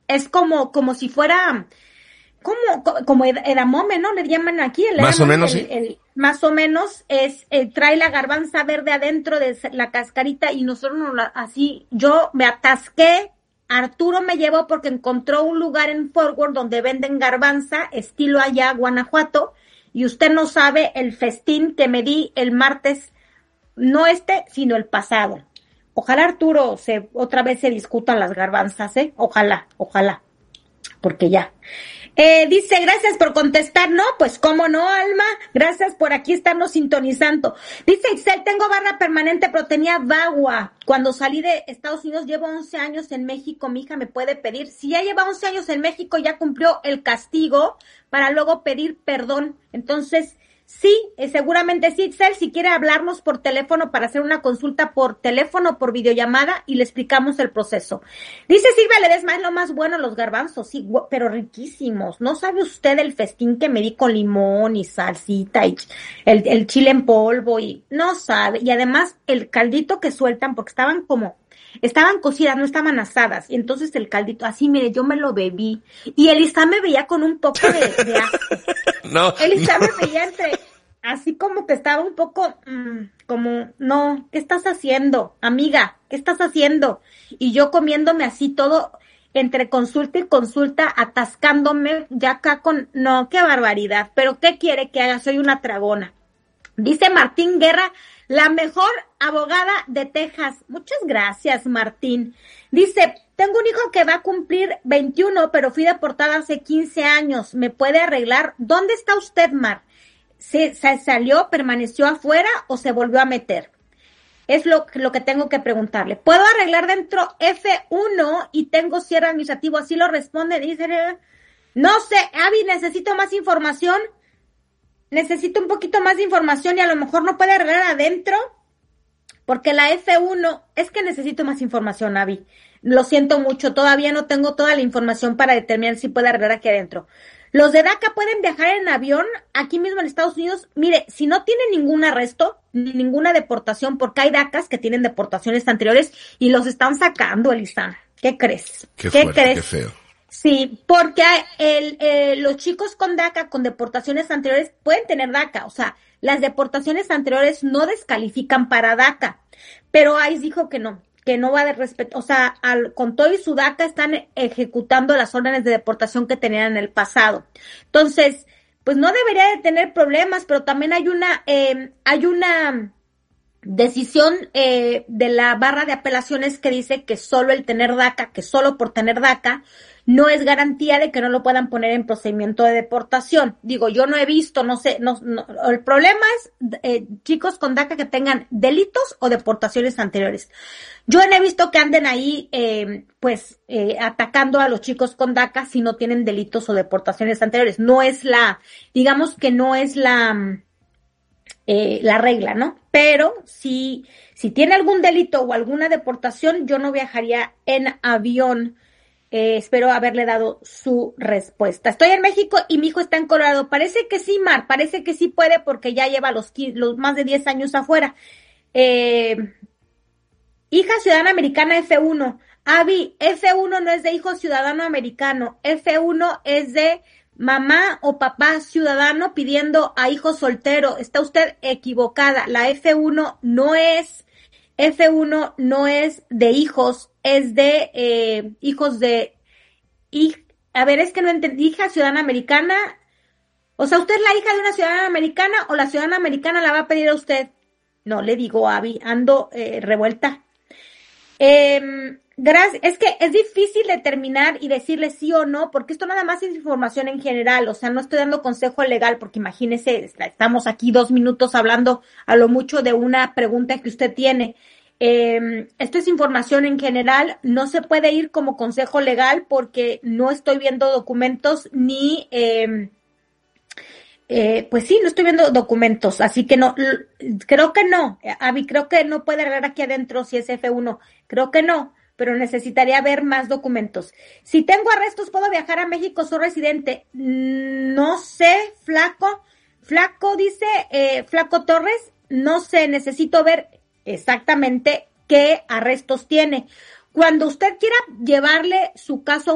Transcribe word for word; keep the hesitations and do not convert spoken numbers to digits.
es como, como si fuera, como, como edamame, ¿no? Le llaman aquí el Más edamame, o menos, el, sí. el, más o menos es, eh, trae la garbanza verde adentro de la cascarita y nosotros nos la, así, yo me atasqué. Arturo me llevó porque encontró un lugar en Fort Worth donde venden garbanza, estilo allá, Guanajuato, y usted no sabe el festín que me di el martes, no este, sino el pasado. Ojalá Arturo se otra vez se discutan las garbanzas, ¿eh? Ojalá, ojalá, porque ya. Eh, dice, gracias por contestar, ¿no? Pues cómo no, Alma, gracias por aquí estarnos sintonizando. Dice Excel, tengo barra permanente, pero tenía vagua. Cuando salí de Estados Unidos, llevo once años en México, mi hija me puede pedir. Si ya lleva once años en México, ya cumplió el castigo para luego pedir perdón. Entonces, sí, eh, seguramente sí, Excel, si quiere hablarnos por teléfono para hacer una consulta por teléfono o por videollamada y le explicamos el proceso. Dice Silvia Ledesma, es lo más bueno los garbanzos, sí, pero riquísimos. ¿No sabe usted el festín que me di con limón y salsita y el, el chile en polvo? Y no sabe. Y además el caldito que sueltan, porque estaban como... Estaban cocidas, no estaban asadas. Y entonces el caldito, así, mire, yo me lo bebí. Y Elisa me veía con un poco de, de asco. No. Elisa me veía entre, así como que estaba un poco, mmm, como, no, ¿qué estás haciendo? Amiga, ¿qué estás haciendo? Y yo comiéndome así todo, entre consulta y consulta, atascándome ya acá con, no, qué barbaridad. Pero ¿qué quiere que haga? Soy una tragona. Dice Martín Guerra, la mejor abogada de Texas. Muchas gracias, Martín. Dice, tengo un hijo que va a cumplir veintiuno, pero fui deportada hace quince años. ¿Me puede arreglar? ¿Dónde está usted, Mar? ¿Se, se salió, permaneció afuera o se volvió a meter? Es lo, lo que tengo que preguntarle. ¿Puedo arreglar dentro F uno y tengo cierre administrativo? Así lo responde. Dice, no sé, Abby, necesito más información. Necesito un poquito más de información y a lo mejor no puede arreglar adentro, porque la F uno, es que necesito más información, Abby. Lo siento mucho, todavía no tengo toda la información para determinar si puede arreglar aquí adentro. Los de DACA pueden viajar en avión aquí mismo en Estados Unidos. Mire, si no tienen ningún arresto, ni ninguna deportación, porque hay DACAs que tienen deportaciones anteriores y los están sacando, Elisa. ¿Qué crees? Qué, ¿Qué fuerte, crees? qué feo. Sí, porque el, eh, los chicos con DACA, con deportaciones anteriores, pueden tener DACA. O sea, las deportaciones anteriores no descalifican para DACA. Pero I C E dijo que no, que no va de respeto. O sea, al, con todo y su DACA están ejecutando las órdenes de deportación que tenían en el pasado. Entonces, pues no debería de tener problemas, pero también hay una, eh, hay una decisión eh, de la barra de apelaciones que dice que solo el tener DACA, que solo por tener DACA, no es garantía de que no lo puedan poner en procedimiento de deportación. Digo, yo no he visto, no sé, no, no el problema es eh, chicos con DACA que tengan delitos o deportaciones anteriores. Yo no he visto que anden ahí, eh, pues, eh, atacando a los chicos con DACA si no tienen delitos o deportaciones anteriores. No es la, digamos que no es la, eh, la regla, ¿no? Pero si, si tiene algún delito o alguna deportación, yo no viajaría en avión. Eh, espero haberle dado su respuesta. Estoy en México y mi hijo está en Colorado. Parece que sí, Mar, parece que sí puede porque ya lleva los, los más de diez años afuera. Eh, hija ciudadana americana F uno. Abby, F uno no es de hijo ciudadano americano. F uno es de mamá o papá ciudadano pidiendo a hijo soltero. Está usted equivocada. La F uno no es... F uno no es de hijos, es de eh, hijos de... Hij, a ver, es que no entendí. Hija ciudadana americana. O sea, ¿usted es la hija de una ciudadana americana o la ciudadana americana la va a pedir a usted? No, le digo, Abby, ando eh, revuelta. Eh, gracias. Es que es difícil determinar y decirle sí o no, porque esto nada más es información en general. O sea, no estoy dando consejo legal, porque imagínese, estamos aquí dos minutos hablando a lo mucho de una pregunta que usted tiene. Eh, esto es información en general, no se puede ir como consejo legal porque no estoy viendo documentos ni... Eh, Eh, pues sí, no estoy viendo documentos, así que no, l- creo que no, Abby, creo que no puede arreglar aquí adentro si es F uno, creo que no, pero necesitaría ver más documentos. Si tengo arrestos, ¿puedo viajar a México? Soy residente. No sé, Flaco, Flaco dice, eh, Flaco Torres, no sé, necesito ver exactamente qué arrestos tiene. Cuando usted quiera llevarle su caso